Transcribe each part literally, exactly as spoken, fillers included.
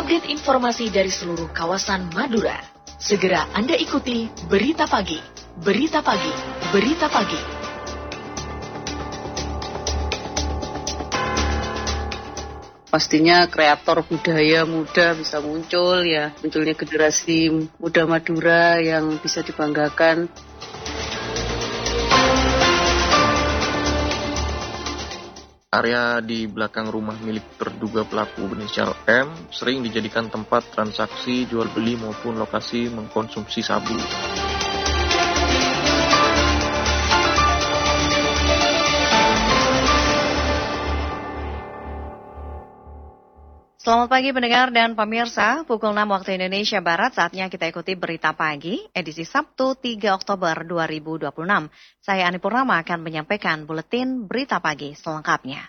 Update informasi dari seluruh kawasan Madura. Segera Anda ikuti Berita Pagi, Berita Pagi, Berita Pagi. Pastinya kreator budaya muda bisa muncul ya, munculnya generasi muda Madura yang bisa dibanggakan. Area di belakang rumah milik terduga pelaku berinisial M sering dijadikan tempat transaksi jual beli maupun lokasi mengkonsumsi sabu. Selamat pagi pendengar dan pemirsa, pukul enam waktu Indonesia Barat, saatnya kita ikuti Berita Pagi, edisi Sabtu tiga Oktober dua ribu dua puluh enam. Saya Ani Purnama akan menyampaikan buletin Berita Pagi selengkapnya.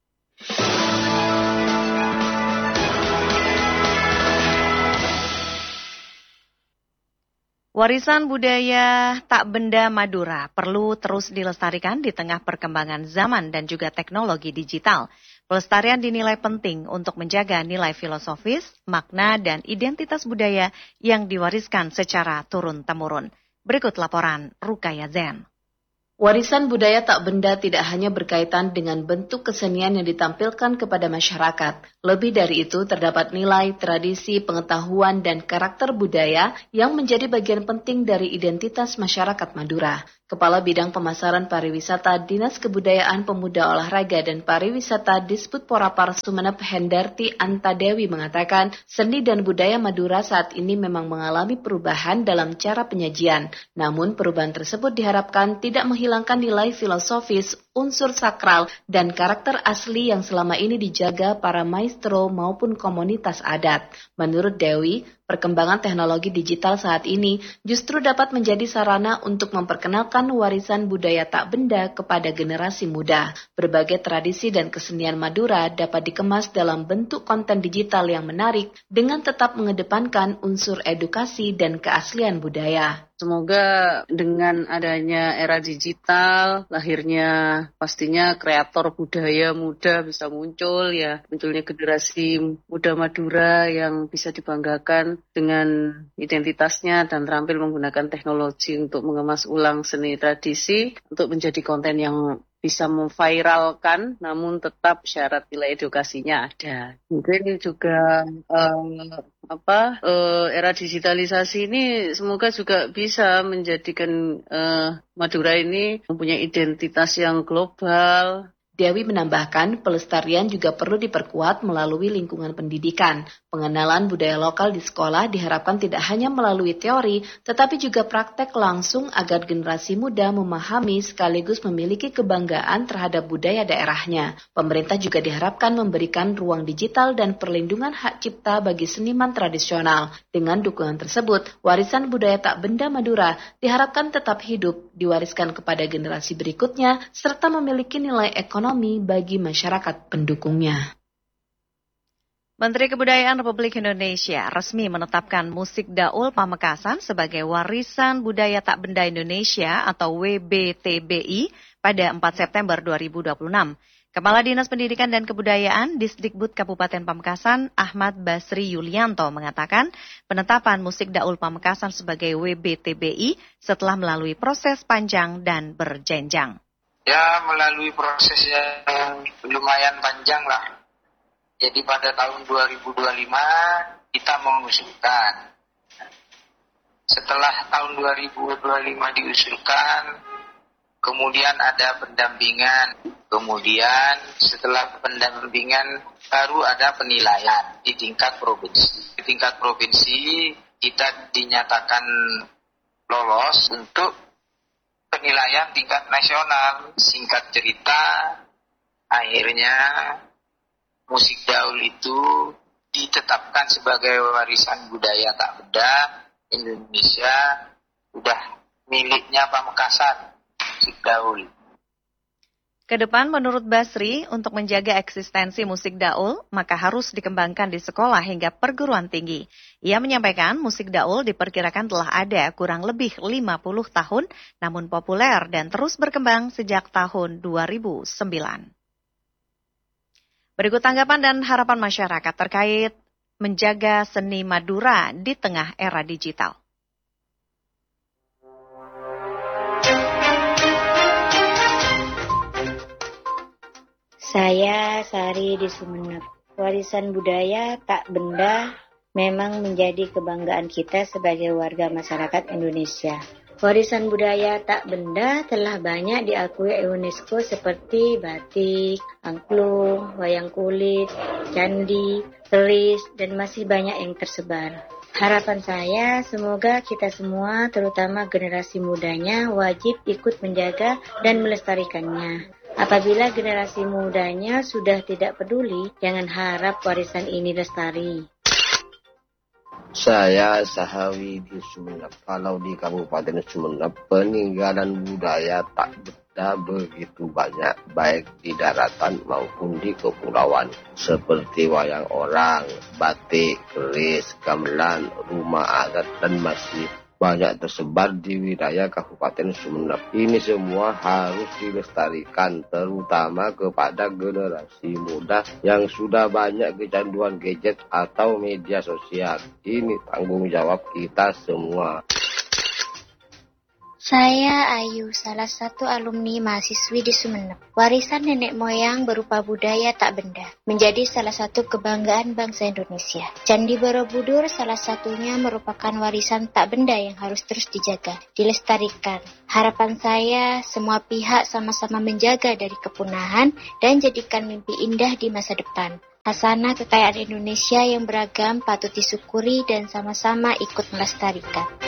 Warisan budaya tak benda Madura perlu terus dilestarikan di tengah perkembangan zaman dan juga teknologi digital. Pelestarian dinilai penting untuk menjaga nilai filosofis, makna, dan identitas budaya yang diwariskan secara turun-temurun. Berikut laporan Rukaya Zen. Warisan budaya tak benda tidak hanya berkaitan dengan bentuk kesenian yang ditampilkan kepada masyarakat. Lebih dari itu, terdapat nilai, tradisi, pengetahuan, dan karakter budaya yang menjadi bagian penting dari identitas masyarakat Madura. Kepala Bidang Pemasaran Pariwisata Dinas Kebudayaan Pemuda Olahraga dan Pariwisata Disput Porapar Sumeneb Hendarti Antadewi mengatakan, seni dan budaya Madura saat ini memang mengalami perubahan dalam cara penyajian. Namun perubahan tersebut diharapkan tidak menghilangkan nilai filosofis, unsur sakral, dan karakter asli yang selama ini dijaga para maestro maupun komunitas adat. Menurut Dewi, perkembangan teknologi digital saat ini justru dapat menjadi sarana untuk memperkenalkan warisan budaya tak benda kepada generasi muda. Berbagai tradisi dan kesenian Madura dapat dikemas dalam bentuk konten digital yang menarik dengan tetap mengedepankan unsur edukasi dan keaslian budaya. Semoga dengan adanya era digital, lahirnya pastinya kreator budaya muda bisa muncul ya, munculnya generasi muda Madura yang bisa dibanggakan dengan identitasnya dan terampil menggunakan teknologi untuk mengemas ulang seni tradisi untuk menjadi konten yang bisa memviralkan, namun tetap syarat nilai edukasinya ada. Mungkin juga um, apa uh, era digitalisasi ini semoga juga bisa menjadikan uh, Madura ini mempunyai identitas yang global. Dewi menambahkan, pelestarian juga perlu diperkuat melalui lingkungan pendidikan. Pengenalan budaya lokal di sekolah diharapkan tidak hanya melalui teori, tetapi juga praktek langsung agar generasi muda memahami sekaligus memiliki kebanggaan terhadap budaya daerahnya. Pemerintah juga diharapkan memberikan ruang digital dan perlindungan hak cipta bagi seniman tradisional. Dengan dukungan tersebut, warisan budaya tak benda Madura diharapkan tetap hidup, diwariskan kepada generasi berikutnya, serta memiliki nilai ekonomi bagi masyarakat pendukungnya. Menteri Kebudayaan Republik Indonesia resmi menetapkan musik Daul Pamekasan sebagai warisan budaya tak benda Indonesia atau W B T B I pada empat September dua ribu dua puluh enam. Kepala Dinas Pendidikan dan Kebudayaan Disdikbud Kabupaten Pamekasan Ahmad Basri Yulianto mengatakan penetapan musik Daul Pamekasan sebagai W B T B I setelah melalui proses panjang dan berjenjang. Ya, melalui proses yang lumayan panjang lah. Jadi pada tahun dua ribu dua puluh lima kita mengusulkan. Setelah tahun dua ribu dua puluh lima diusulkan, kemudian ada pendampingan. Kemudian setelah pendampingan baru ada penilaian di tingkat provinsi. Di tingkat provinsi kita dinyatakan lolos untuk penilaian tingkat nasional. Singkat cerita, akhirnya musik Daul itu ditetapkan sebagai warisan budaya tak benda Indonesia, sudah miliknya Pamekasan, musik Daul. Kedepan menurut Basri, untuk menjaga eksistensi musik Daul, maka harus dikembangkan di sekolah hingga perguruan tinggi. Ia menyampaikan musik Daul diperkirakan telah ada kurang lebih lima puluh tahun, namun populer dan terus berkembang sejak tahun dua ribu sembilan. Berikut tanggapan dan harapan masyarakat terkait menjaga seni Madura di tengah era digital. Saya Sari di Sumeneb. Warisan budaya tak benda memang menjadi kebanggaan kita sebagai warga masyarakat Indonesia. Warisan budaya tak benda telah banyak diakui UNESCO seperti batik, angklung, wayang kulit, candi, keris, dan masih banyak yang tersebar. Harapan saya semoga kita semua, terutama generasi mudanya, wajib ikut menjaga dan melestarikannya. Apabila generasi mudanya sudah tidak peduli, jangan harap warisan ini lestari. Saya Sahawi di Sumeneb. Kalau di Kabupaten Sumeneb, peninggalan budaya tak benda begitu banyak, baik di daratan maupun di kepulauan. Seperti wayang orang, batik, keris, gamelan, rumah adat, dan masih banyak tersebar di wilayah Kabupaten Sumeneb. Ini semua harus dilestarikan, terutama kepada generasi muda yang sudah banyak kecanduan gadget atau media sosial. Ini tanggung jawab kita semua. Saya Ayu, salah satu alumni mahasiswi di Sumeneb. Warisan nenek moyang berupa budaya tak benda menjadi salah satu kebanggaan bangsa Indonesia. Candi Borobudur salah satunya merupakan warisan tak benda yang harus terus dijaga, dilestarikan. Harapan saya semua pihak sama-sama menjaga dari kepunahan dan jadikan mimpi indah di masa depan. Hasanah kekayaan Indonesia yang beragam patut disyukuri dan sama-sama ikut melestarikan.